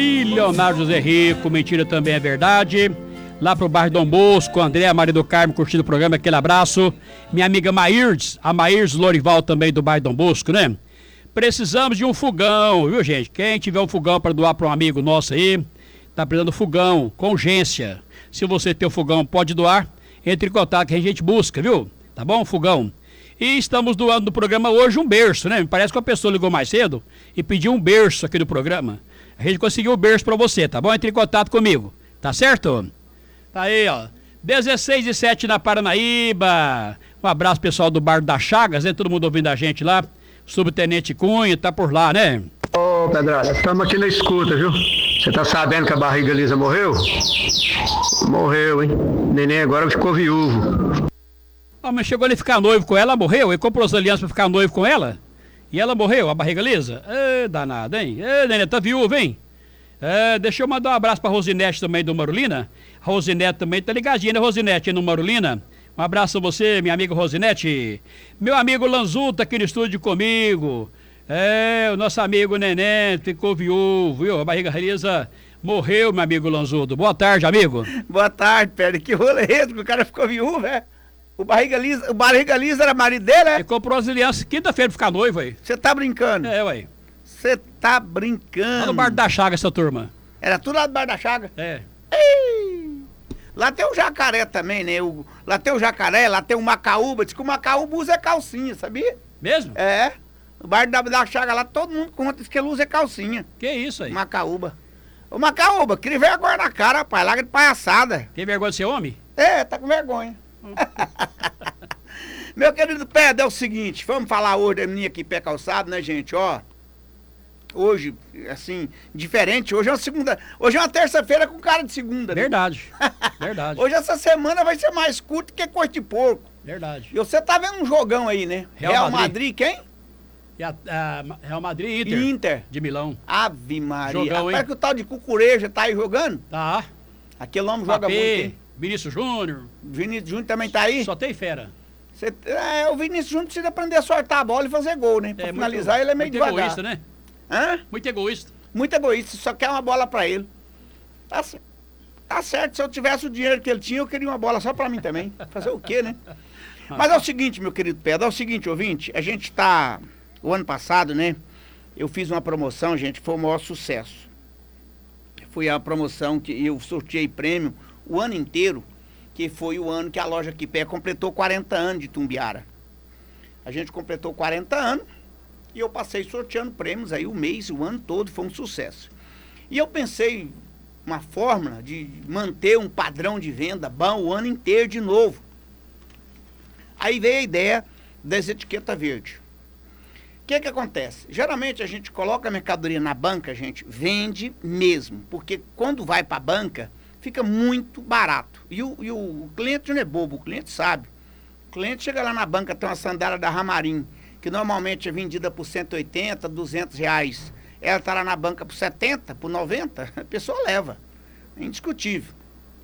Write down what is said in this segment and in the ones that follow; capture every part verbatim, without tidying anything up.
Milionário José Rico, mentira também é verdade. Lá pro bairro Dom Bosco, André, Maria do Carmo, curtindo o programa, aquele abraço. Minha amiga Mairdes, a Mairdes Lorival também do bairro Dom Bosco, né? Precisamos de um fogão, viu, gente? Quem tiver um fogão para doar para um amigo nosso aí, tá precisando de fogão, com urgência. Se você tem um fogão, pode doar, entre em contato que a gente busca, viu? Tá bom? Fogão. E estamos doando no programa hoje um berço, né? Me parece que uma pessoa ligou mais cedo e pediu um berço aqui no programa. A gente conseguiu o berço para você, tá bom? Entre em contato comigo, tá certo? Tá aí, ó. dezesseis e sete na Paranaíba. Um abraço pessoal do Bar das Chagas, né? Todo mundo ouvindo a gente lá. Subtenente Cunha, tá por lá, né? Ô, Pedrada, estamos aqui na escuta, viu? Você tá sabendo que a barriga lisa morreu? Morreu, hein? O neném agora ficou viúvo. Ah, mas chegou ele ficar noivo com ela, morreu? Ele comprou as alianças pra ficar noivo com ela? E ela morreu, a barriga lisa? Ê, danado, hein? Ê, neném, tá viúva, hein? É, deixa eu mandar um abraço pra Rosinete também do Marulina. A Rosinete também tá ligadinha, né, Rosinete, aí no Marulina? Um abraço a você, minha amiga Rosinete. Meu amigo Lanzu tá aqui no estúdio comigo. É, o nosso amigo Neném ficou viúvo, viu? A barriga lisa morreu, meu amigo Lanzudo. Boa tarde, amigo. Boa tarde, Pedro. Que rolê é esse que o cara ficou viúvo, é? O barriga lisa, o barriga lisa era marido dele, é? Ele comprou as alianças quinta-feira pra ficar noivo aí. Você tá brincando? É, ué. Você tá brincando? Lá no Bar da Chaga, essa turma. Era tudo lá do Bar da Chaga? É. Ei! Lá tem o jacaré também, né? O, lá tem o jacaré, lá tem o macaúba. Diz que o macaúba usa calcinha, sabia? Mesmo? É. No bar da, da Chaga lá, todo mundo conta diz que ele usa calcinha. Que isso aí? Macaúba. Ô, Macaúba, cria vergonha na cara, rapaz. Larga de palhaçada. Tem vergonha de ser homem? É, tá com vergonha. Meu querido Pedro, é o seguinte, vamos falar hoje da menina aqui pé calçado, né, gente? Ó, hoje, assim, diferente, hoje é uma segunda, hoje é uma terça-feira com cara de segunda, né? Verdade, verdade. Hoje essa semana vai ser mais curta que coisa de porco. Verdade. E você tá vendo um jogão aí, né? Real Real Madrid. Madrid, quem? E a, a Real Madrid e Inter. Inter. De Milão. Ave Maria. Jogão, hein? Parece que o tal de Cucureja tá aí jogando. Tá. Aquele homem joga muito, Papê, hein? Vinícius Júnior. Vinícius Júnior também tá aí? Só tem fera. Cê, é, o Vinícius Júnior precisa aprender a sortar a bola e fazer gol, né? Pra É, finalizar, muito, ele é meio muito devagar. egoísta, né? Hã? Muito egoísta. Muito egoísta, só quer uma bola pra ele. Tá, c- tá certo, se eu tivesse o dinheiro que ele tinha, eu queria uma bola só pra mim também. Fazer o quê, né? Mas é o seguinte, meu querido Pedro, é o seguinte, ouvinte, a gente tá... O ano passado, né? Eu fiz uma promoção, gente, foi o maior sucesso. Foi a promoção que eu sorteei prêmio o ano inteiro, que foi o ano que a loja Quipé completou quarenta anos de Tumbiara. A gente completou quarenta anos e eu passei sorteando prêmios aí o mês, o ano todo, foi um sucesso. E eu pensei uma fórmula de manter um padrão de venda bom o ano inteiro de novo. Aí veio a ideia das etiquetas verdes. O que que acontece? Geralmente a gente coloca a mercadoria na banca, gente, vende mesmo, porque quando vai para a banca, fica muito barato. E o, e o cliente não é bobo, o cliente sabe. O cliente chega lá na banca, tem uma sandália da Ramarim, que normalmente é vendida por cento e oitenta, duzentos reais. Ela está lá na banca por setenta, por noventa, a pessoa leva. É indiscutível.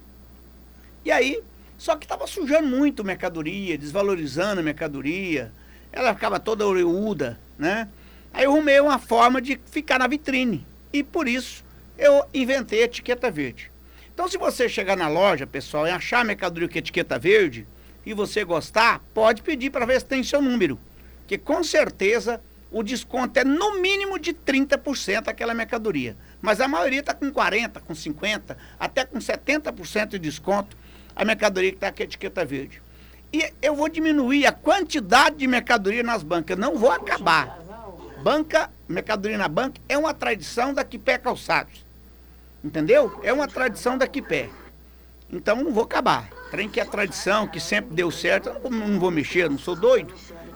E aí, só que estava sujando muito a mercadoria, desvalorizando a mercadoria. Ela ficava toda oreuda, né? Aí eu arrumei uma forma de ficar na vitrine. E por isso eu inventei a etiqueta verde. Então, se você chegar na loja, pessoal, e achar a mercadoria com etiqueta verde, e você gostar, pode pedir para ver se tem seu número. Porque com certeza o desconto é no mínimo de trinta por cento aquela mercadoria. Mas a maioria está com quarenta por cento, com cinquenta por cento, até com setenta por cento de desconto a mercadoria que está com a etiqueta verde. E eu vou diminuir a quantidade de mercadoria nas bancas, eu não vou acabar. Banca, mercadoria na banca é uma tradição da Quipé Calçados. Entendeu? É uma tradição da Quipé. Então não vou acabar. Trem que é tradição, que sempre deu certo, eu não, não vou mexer, eu não sou doido.